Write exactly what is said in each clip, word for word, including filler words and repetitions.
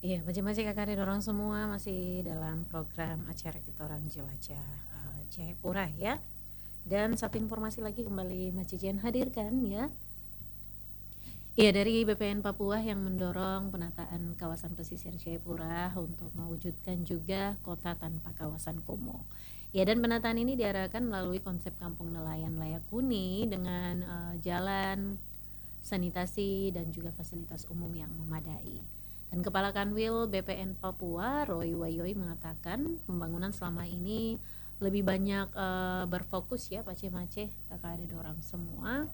Iya, Maje-Maje Kakak dan orang semua masih dalam program acara kita orang jelajah uh, Jayapura ya. Dan satu informasi lagi kembali Mas Cijen hadirkan ya. Iya, dari B P N Papua yang mendorong penataan kawasan pesisir Jayapura untuk mewujudkan juga kota tanpa kawasan kumuh. Ya, dan penataan ini diarahkan melalui konsep kampung nelayan layak huni dengan uh, jalan, sanitasi dan juga fasilitas umum yang memadai. Dan Kepala Kanwil B P N Papua, Roy Wayoy mengatakan pembangunan selama ini lebih banyak uh, berfokus ya Pace-Mace, kakak ada orang semua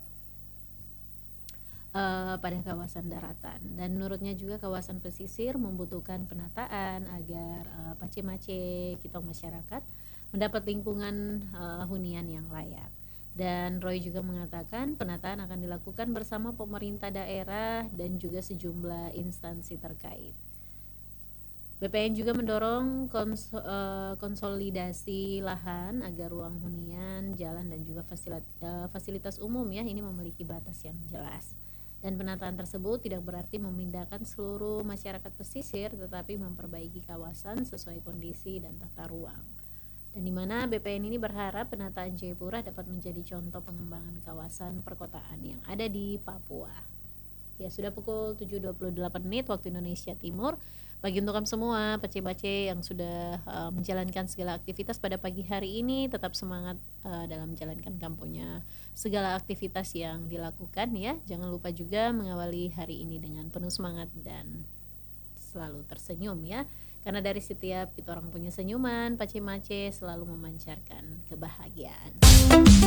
uh, pada kawasan daratan. Dan menurutnya juga kawasan pesisir membutuhkan penataan agar uh, Pace-Mace kita masyarakat mendapat lingkungan uh, hunian yang layak. Dan Roy juga mengatakan penataan akan dilakukan bersama pemerintah daerah dan juga sejumlah instansi terkait. B P N juga mendorong kons- uh, konsolidasi lahan agar ruang hunian, jalan dan juga fasilitas, uh, fasilitas umum ya ini memiliki batas yang jelas. Dan penataan tersebut tidak berarti memindahkan seluruh masyarakat pesisir, tetapi memperbaiki kawasan sesuai kondisi dan tata ruang. Dan di mana B P N ini berharap penataan Jayapura dapat menjadi contoh pengembangan kawasan perkotaan yang ada di Papua. Ya, sudah pukul tujuh dua puluh delapan menit waktu Indonesia Timur. Bagi untuk kamu semua, pace-pace yang sudah uh, menjalankan segala aktivitas pada pagi hari ini, tetap semangat uh, dalam menjalankan kampungnya segala aktivitas yang dilakukan ya. Jangan lupa juga mengawali hari ini dengan penuh semangat dan selalu tersenyum ya. Karena dari setiap kita orang punya senyuman, pace-mace selalu memancarkan kebahagiaan.